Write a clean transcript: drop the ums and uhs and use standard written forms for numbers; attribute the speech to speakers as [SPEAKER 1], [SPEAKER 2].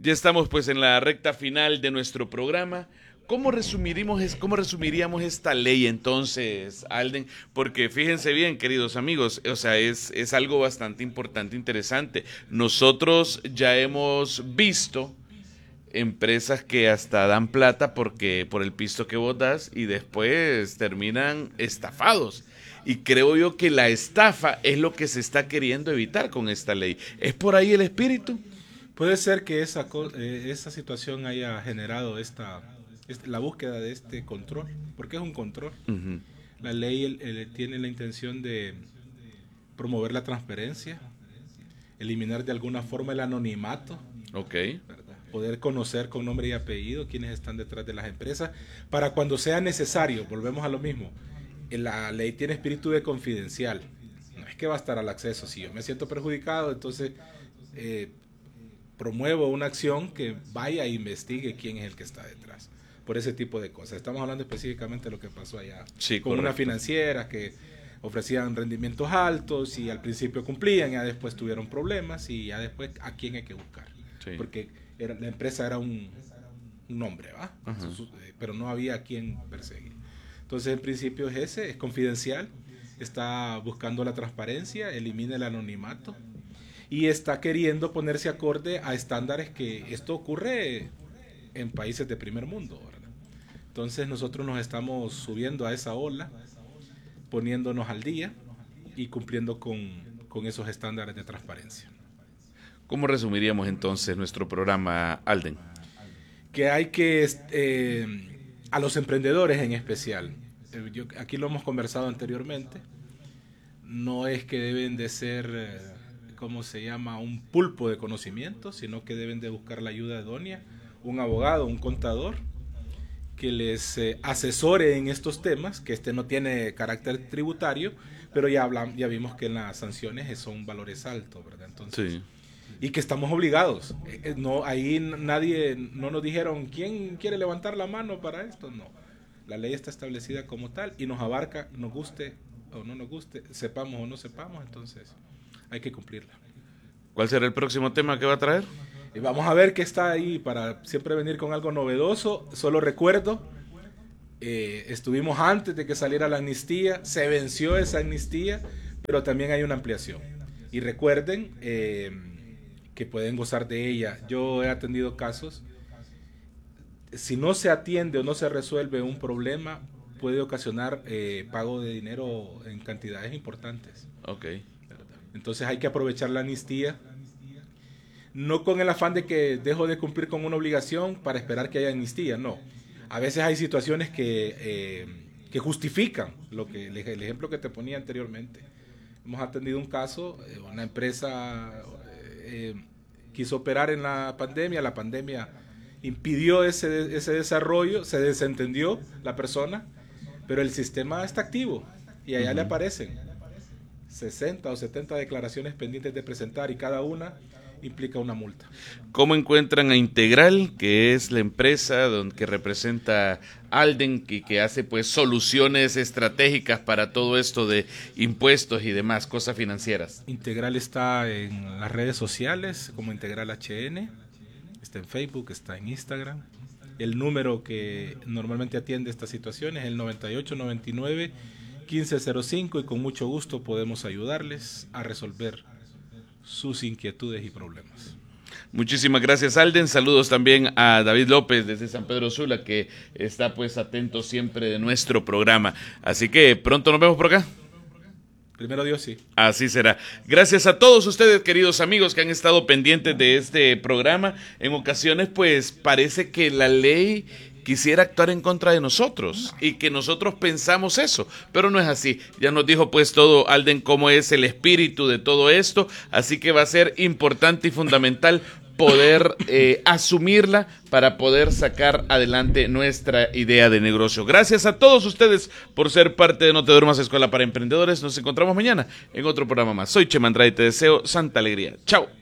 [SPEAKER 1] Ya estamos pues en la recta final de nuestro programa. ¿Cómo resumiríamos esta ley entonces, Alden? Porque fíjense bien, queridos amigos, o sea, es algo bastante importante, interesante. Nosotros ya hemos visto empresas que hasta dan plata por el pisto que vos das y después terminan estafados. Y creo yo que la estafa es lo que se está queriendo evitar con esta ley. ¿Es por ahí el espíritu?
[SPEAKER 2] Puede ser que esa situación haya generado la búsqueda de este control, porque es un control.
[SPEAKER 1] Uh-huh.
[SPEAKER 2] La ley tiene la intención de promover la transparencia, eliminar de alguna forma el anonimato, ¿verdad? Poder conocer con nombre y apellido quiénes están detrás de las empresas, para cuando sea necesario, volvemos a lo mismo, la ley tiene espíritu de confidencial, no es que va a estar al acceso. Si yo me siento perjudicado, entonces promuevo una acción que vaya e investigue quién es el que está detrás, por ese tipo de cosas. Estamos hablando específicamente de lo que pasó allá,
[SPEAKER 1] sí,
[SPEAKER 2] con una financiera que ofrecían rendimientos altos y al principio cumplían, ya después tuvieron problemas y ya después a quién hay que buscar, sí. Porque la empresa era un nombre, ¿va? Uh-huh. Pero no había a quién perseguir. Entonces, en principio es confidencial, está buscando la transparencia, elimina el anonimato y está queriendo ponerse acorde a estándares que esto ocurre en países de primer mundo, ¿verdad? Entonces, nosotros nos estamos subiendo a esa ola, poniéndonos al día y cumpliendo con esos estándares de transparencia.
[SPEAKER 1] ¿Cómo resumiríamos entonces nuestro programa, Alden?
[SPEAKER 2] Que hay que, a los emprendedores en especial, aquí lo hemos conversado anteriormente, no es que deben de ser, ¿cómo se llama?, un pulpo de conocimientos, sino que deben de buscar la ayuda idónea, un abogado, un contador, que les asesore en estos temas, que no tiene carácter tributario, pero ya vimos que en las sanciones son valores altos, ¿verdad? Entonces, sí. Y que estamos obligados. Ahí no nos dijeron quién quiere levantar la mano para esto, no. La ley está establecida como tal y nos abarca, nos guste o no nos guste, sepamos o no sepamos, entonces hay que cumplirla.
[SPEAKER 1] ¿Cuál será el próximo tema que va a traer?
[SPEAKER 2] Y vamos a ver qué está ahí para siempre venir con algo novedoso. Solo recuerdo, estuvimos antes de que saliera la amnistía, se venció esa amnistía, pero también hay una ampliación. Y recuerden que pueden gozar de ella. Yo he atendido casos, si no se atiende o no se resuelve un problema, puede ocasionar pago de dinero en cantidades importantes.
[SPEAKER 1] Okay.
[SPEAKER 2] Entonces hay que aprovechar la amnistía, no con el afán de que dejo de cumplir con una obligación para esperar que haya amnistía, no. A veces hay situaciones que justifican el ejemplo que te ponía anteriormente. Hemos atendido un caso, una empresa quiso operar en la pandemia impidió ese desarrollo, se desentendió la persona, pero el sistema está activo y allá le aparecen 60 o 70 declaraciones pendientes de presentar y cada una implica una multa.
[SPEAKER 1] ¿Cómo encuentran a Integral, que es la empresa que representa Alden y que hace pues soluciones estratégicas para todo esto de impuestos y demás cosas financieras?
[SPEAKER 2] Integral está en las redes sociales como Integral HN, está en Facebook, está en Instagram. El número que normalmente atiende estas situaciones es el 9899-1505 y con mucho gusto podemos ayudarles a resolver sus inquietudes y problemas.
[SPEAKER 1] Muchísimas gracias, Alden. Saludos también a David López desde San Pedro Sula, que está pues atento siempre de nuestro programa. Así que pronto nos vemos por acá.
[SPEAKER 2] Primero Dios, sí.
[SPEAKER 1] Así será. Gracias a todos ustedes, queridos amigos, que han estado pendientes de este programa. En ocasiones, pues, parece que la ley quisiera actuar en contra de nosotros y que nosotros pensamos eso, pero no es así. Ya nos dijo pues todo Alden cómo es el espíritu de todo esto, así que va a ser importante y fundamental poder asumirla para poder sacar adelante nuestra idea de negocio. Gracias a todos ustedes por ser parte de No Te Duermas Escuela para Emprendedores. Nos encontramos mañana en otro programa más. Soy Chema Andrade y te deseo santa alegría. Chao.